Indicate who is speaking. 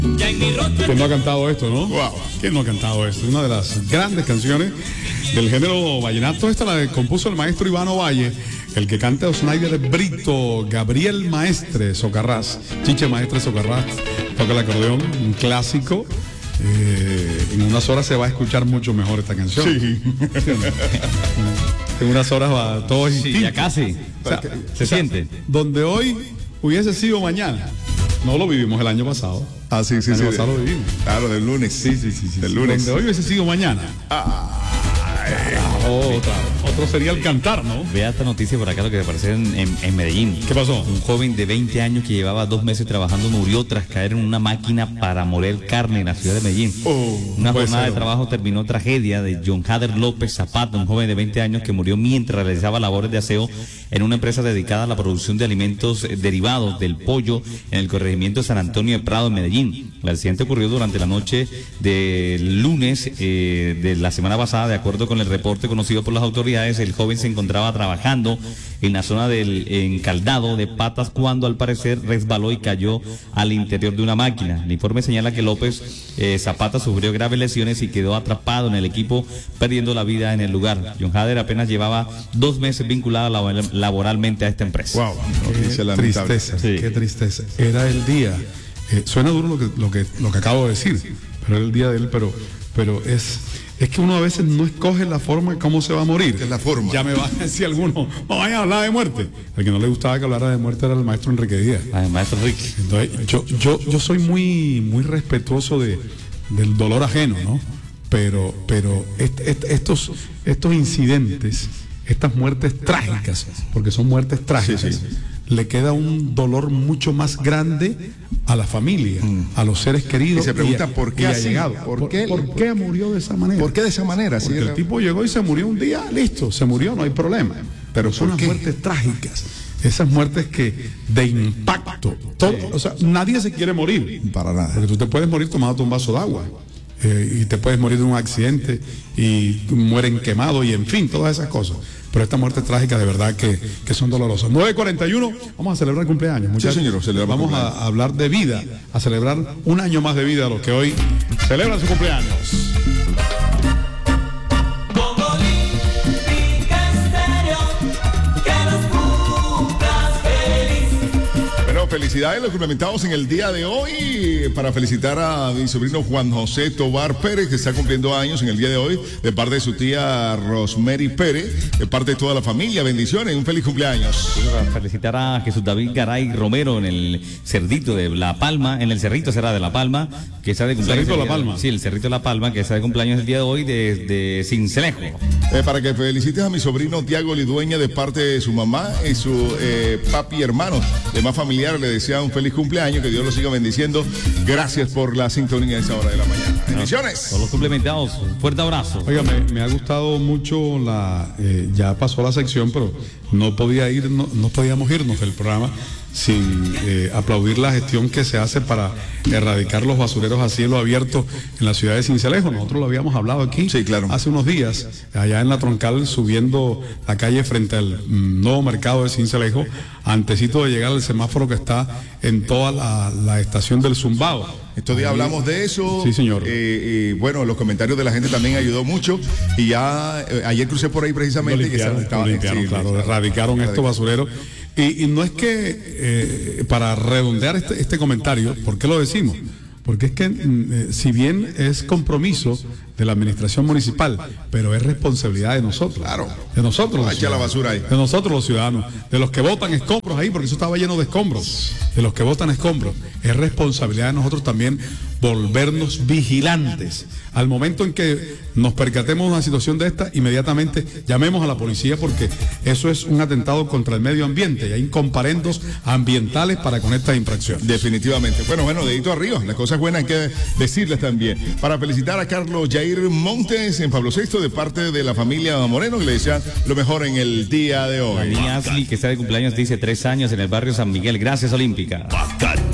Speaker 1: ¿Quién no ha cantado esto, no?
Speaker 2: Wow.
Speaker 1: ¿Quién no ha cantado esto? Una de las grandes canciones del género vallenato. Esta la compuso el maestro Ivano Valle. El que canta Osnaider Brito, Gabriel Maestre Socarrás, Chiche Maestre Socarrás, toca el acordeón, un clásico. En unas horas se va a escuchar mucho mejor esta canción.
Speaker 2: Sí.
Speaker 1: En unas horas va todo distinto.
Speaker 3: Sí, ya casi.
Speaker 1: O sea,
Speaker 3: se siente.
Speaker 1: Donde hoy hubiese sido mañana. No lo vivimos el año pasado.
Speaker 2: Ah, sí, sí,
Speaker 1: El
Speaker 2: sí.
Speaker 1: año pasado lo vivimos.
Speaker 2: Claro, del lunes.
Speaker 1: Sí.
Speaker 2: Del lunes.
Speaker 1: Donde hoy hubiese sido mañana. Otro sería el cantar, ¿no?
Speaker 3: Vea esta noticia por acá, lo que me parece en Medellín.
Speaker 1: ¿Qué pasó?
Speaker 3: Un joven de 20 años que llevaba 2 meses trabajando murió tras caer en una máquina para moler carne en la ciudad de Medellín. Una
Speaker 1: puede
Speaker 3: jornada
Speaker 1: ser.
Speaker 3: de trabajo terminó tragedia de John Hader López Zapata, un joven de 20 años que murió mientras realizaba labores de aseo en una empresa dedicada a la producción de alimentos derivados del pollo en el corregimiento San Antonio de Prado en Medellín. El accidente ocurrió durante la noche del lunes de la semana pasada. De acuerdo con el reporte conocido por las autoridades, el joven se encontraba trabajando en la zona del encaldado de patas cuando al parecer resbaló y cayó al interior de una máquina. El informe señala que López Zapata sufrió graves lesiones y quedó atrapado en el equipo, perdiendo la vida en el lugar. John Hader apenas llevaba 2 meses vinculado laboralmente a esta empresa.
Speaker 1: Wow, qué tristeza,
Speaker 3: Sí.
Speaker 1: qué tristeza. Era el día. Suena duro lo que acabo de decir, pero era el día de él, pero es que uno a veces no escoge la forma de cómo se va a morir.
Speaker 2: Es la forma.
Speaker 1: Ya me va a decir alguno, no vayan a hablar de muerte. El que no le gustaba que hablara de muerte era el maestro Enrique Díaz.
Speaker 3: Maestro Ricky.
Speaker 1: Entonces, yo soy muy respetuoso del dolor ajeno, ¿no? Pero estos incidentes, estas muertes trágicas, porque son muertes trágicas, le queda un dolor mucho más grande a la familia, a los seres queridos.
Speaker 2: Y se pregunta por qué así,
Speaker 1: ¿Por qué murió de esa manera?
Speaker 2: ¿Por qué de esa manera?
Speaker 1: Porque el tipo llegó y se murió un día, listo, se murió, no hay problema. Pero son
Speaker 2: ¿por
Speaker 1: las
Speaker 2: qué?
Speaker 1: muertes trágicas, esas muertes que de impacto. O sea, nadie se quiere morir.
Speaker 2: Para nada.
Speaker 1: Porque tú te puedes morir tomándote un vaso de agua. Y te puedes morir de un accidente y mueren quemados y en fin, todas esas cosas. Pero estas muertes trágicas de verdad que son dolorosas. 9:41, vamos a celebrar el cumpleaños, muchachos.
Speaker 2: Sí, señor, celebramos
Speaker 1: vamos a hablar de vida, a celebrar un año más de vida a los que hoy celebran su cumpleaños.
Speaker 2: Bueno, felicidades, los complementamos en el día de hoy para felicitar a mi sobrino Juan José Tobar Pérez, que está cumpliendo años en el día de hoy, de parte de su tía Rosemary Pérez, de parte de toda la familia. Bendiciones, un feliz cumpleaños.
Speaker 3: Quiero felicitar a Jesús David Garay Romero en el Cerdito de La Palma, en el Cerrito será de La Palma, que está de cumpleaños.
Speaker 1: Cerrito de La Palma.
Speaker 3: Sí, el Cerrito de La Palma, que está de cumpleaños el día de hoy de Cincelejo.
Speaker 2: Para que felicites a mi sobrino Tiago Lidueña de parte de su mamá y su papi y hermanos, de más familiar, le desea un feliz cumpleaños, que Dios lo siga bendiciendo. Gracias por la sintonía a esa hora de la mañana. Bendiciones.
Speaker 3: Todos los complementados, un fuerte abrazo.
Speaker 1: Oiga, me ha gustado mucho ya pasó la sección, pero no podíamos irnos del programa sin aplaudir la gestión que se hace para erradicar los basureros a cielo abierto en la ciudad de Cincelejo. Nosotros lo habíamos hablado aquí hace unos días, allá en la Troncal, subiendo la calle frente al nuevo mercado de Cincelejo, antesito de llegar al semáforo que está en toda la estación del Zumbao.
Speaker 2: Estos días hablamos de eso.
Speaker 1: Sí, señor.
Speaker 2: Bueno, los comentarios de la gente también ayudó mucho. Y ya ayer crucé por ahí precisamente.
Speaker 1: Lo limpiaron, claro, erradicaron estos basureros. Y no es que, para redondear este comentario, ¿por qué lo decimos? Porque es que si bien es compromiso de la administración municipal, pero es responsabilidad de nosotros.
Speaker 2: Claro.
Speaker 1: De nosotros.
Speaker 2: Echa la basura ahí.
Speaker 1: De nosotros los ciudadanos. De los que botan escombros ahí, porque eso estaba lleno de escombros. De los que botan escombros. Es responsabilidad de nosotros también volvernos vigilantes. Al momento en que nos percatemos de una situación de esta, inmediatamente llamemos a la policía, porque eso es un atentado contra el medio ambiente y hay comparendos ambientales para con estas infracciones.
Speaker 2: Definitivamente. Bueno, dedito arriba. Las cosas buenas hay que decirles también. Para felicitar a Carlos Jair Montes en Pablo VI de parte de la familia Moreno, que le desean lo mejor en el día de hoy.
Speaker 3: La niña Ashley, que está de cumpleaños, dice 3 años en el barrio San Miguel. Gracias, Olímpica.